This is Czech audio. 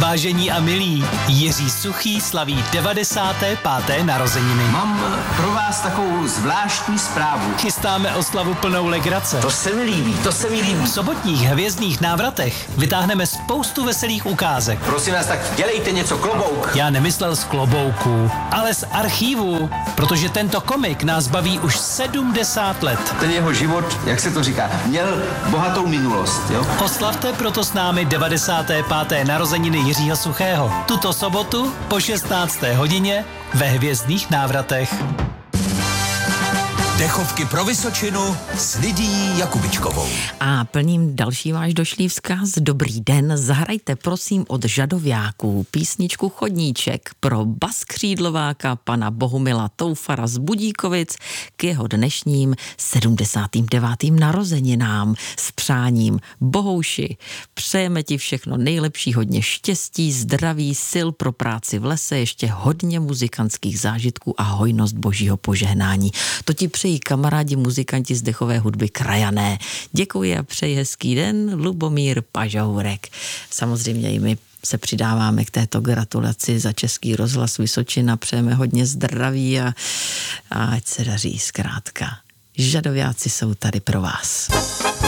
Vážení a milí, Jiří Suchý slaví 95. narozeniny. Mám pro vás takovou zvláštní zprávu. Chystáme oslavu plnou legrace. To se mi líbí. V sobotních hvězdných návratech vytáhneme spoustu veselých ukázek. Prosím vás, tak dělejte něco, klobouk. Já nemyslel z klobouku, ale z archívu, protože tento komik nás baví už 70 let. Ten jeho život, jak se to říká, měl bohatou minulost, jo? Oslavte proto s námi 95. narozeniny Jiřího Suchého. Tuto sobotu po 16. hodině ve hvězdných návratech. Dechovky pro Vysočinu s Lidií Jakubičkovou. A plním další váš došlý vzkaz. Dobrý den, zahrajte prosím od Žadověků písničku Chodníček pro baskřídlováka pana Bohumila Toufara z Budíkovic k jeho dnešním 79. narozeninám s přáním. Bohouši, přejeme ti všechno nejlepší, hodně štěstí, zdraví, sil pro práci v lese, ještě hodně muzikantských zážitků a hojnost božího požehnání. To ti přejí kamarádi muzikanti z dechové hudby Krajané. Děkuji a přeji hezký den, Lubomír Pažourek. Samozřejmě i my se přidáváme k této gratulaci za Český rozhlas Vysočina. Přejeme hodně zdraví a ať se daří zkrátka. Žadověci jsou tady pro vás.